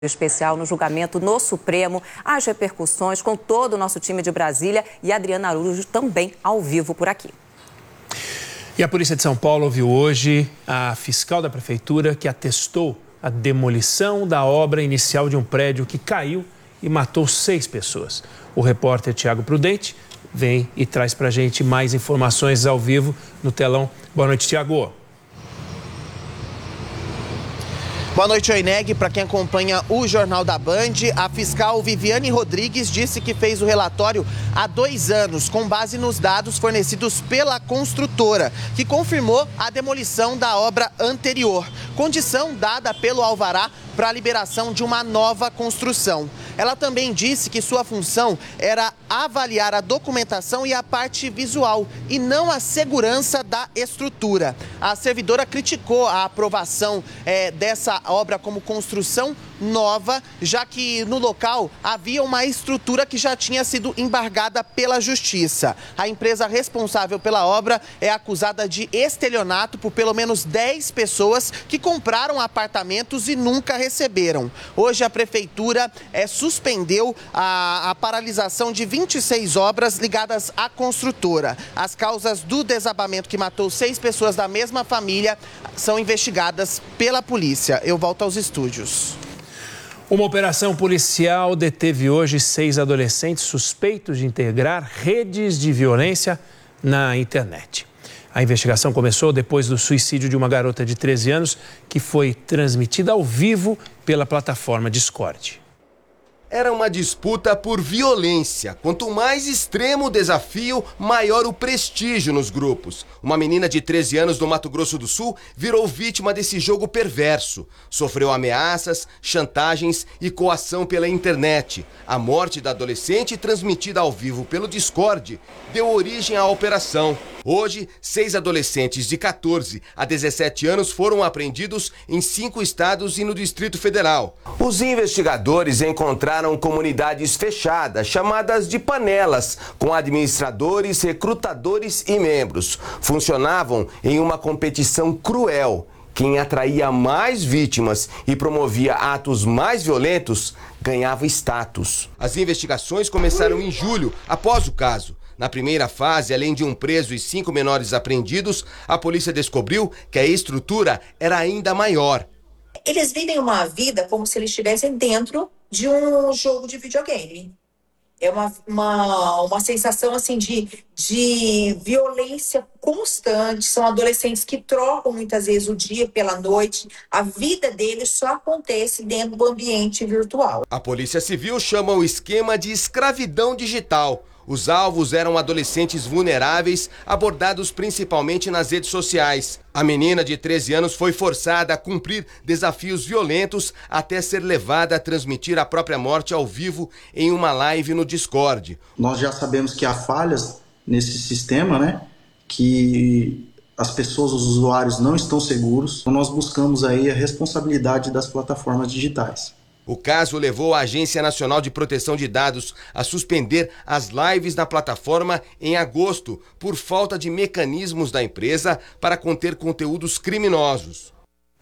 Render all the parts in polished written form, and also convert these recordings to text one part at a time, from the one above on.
especial no julgamento no Supremo, as repercussões com todo o nosso time de Brasília e Adriana Araújo também ao vivo por aqui. E a Polícia de São Paulo ouviu hoje a fiscal da Prefeitura que atestou a demolição da obra inicial de um prédio que caiu e matou 6 pessoas. O repórter Tiago Prudente vem e traz pra gente mais informações ao vivo no telão. Boa noite, Tiago. Boa noite, Oineg. Para quem acompanha o Jornal da Band, a fiscal Viviane Rodrigues disse que fez o relatório há 2 anos, com base nos dados fornecidos pela construtora, que confirmou a demolição da obra anterior, condição dada pelo alvará para a liberação de uma nova construção. Ela também disse que sua função era avaliar a documentação e a parte visual, e não a segurança da estrutura. A servidora criticou a aprovação dessa obra como construção nova, já que no local havia uma estrutura que já tinha sido embargada pela Justiça. A empresa responsável pela obra é acusada de estelionato por pelo menos 10 pessoas que compraram apartamentos e nunca receberam. Hoje a Prefeitura suspendeu a paralisação de 26 obras ligadas à construtora. As causas do desabamento que matou 6 pessoas da mesma família são investigadas pela polícia. Eu volto aos estúdios. Uma operação policial deteve hoje 6 adolescentes suspeitos de integrar redes de violência na internet. A investigação começou depois do suicídio de uma garota de 13 anos que foi transmitida ao vivo pela plataforma Discord. Era uma disputa por violência. Quanto mais extremo o desafio, maior o prestígio nos grupos. Uma menina de 13 anos do Mato Grosso do Sul virou vítima desse jogo perverso. Sofreu ameaças, chantagens e coação pela internet. A morte da adolescente, transmitida ao vivo pelo Discord, deu origem à operação. Hoje, 6 adolescentes de 14 a 17 anos foram apreendidos em 5 estados e no Distrito Federal. Os investigadores encontraram comunidades fechadas, chamadas de panelas, com administradores, recrutadores e membros. Funcionavam em uma competição cruel. Quem atraía mais vítimas e promovia atos mais violentos ganhava status. As investigações começaram em julho, após o caso. Na primeira fase, além de um preso e 5 menores apreendidos, a polícia descobriu que a estrutura era ainda maior. Eles vivem uma vida como se eles estivessem dentro de um jogo de videogame. É uma sensação assim de violência constante. São adolescentes que trocam muitas vezes o dia pela noite. A vida deles só acontece dentro do ambiente virtual. A Polícia Civil chama o esquema de escravidão digital. Os alvos eram adolescentes vulneráveis, abordados principalmente nas redes sociais. A menina de 13 anos foi forçada a cumprir desafios violentos até ser levada a transmitir a própria morte ao vivo em uma live no Discord. Nós já sabemos que há falhas nesse sistema, né? Que as pessoas, os usuários não estão seguros. Então nós buscamos aí a responsabilidade das plataformas digitais. O caso levou a Agência Nacional de Proteção de Dados a suspender as lives na plataforma em agosto por falta de mecanismos da empresa para conter conteúdos criminosos.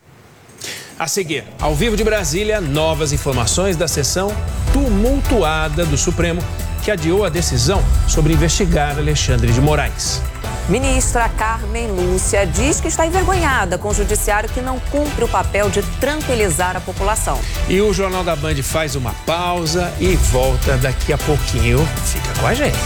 A seguir, ao vivo de Brasília, novas informações da sessão tumultuada do Supremo que adiou a decisão sobre investigar Alexandre de Moraes. Ministra Carmen Lúcia diz que está envergonhada com o judiciário que não cumpre o papel de tranquilizar a população. E o Jornal da Band faz uma pausa e volta daqui a pouquinho. Fica com a gente.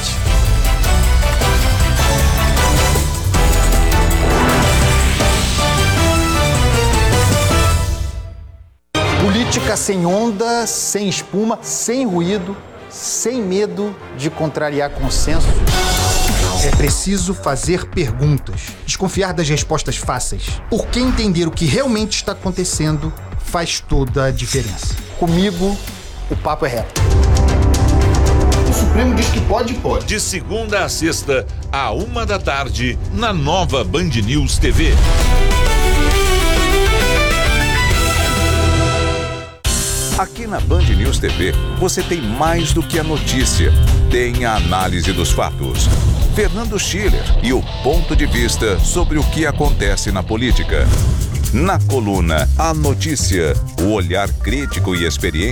Política sem onda, sem espuma, sem ruído, sem medo de contrariar consenso. É preciso fazer perguntas, desconfiar das respostas fáceis, porque entender o que realmente está acontecendo faz toda a diferença. Comigo, o papo é reto. O Supremo diz que pode. De segunda a sexta, à 13h, na nova Band News TV. Aqui na Band News TV, você tem mais do que a notícia. Tem a análise dos fatos. Fernando Schiller e o ponto de vista sobre o que acontece na política. Na coluna A Notícia, o olhar crítico e experiente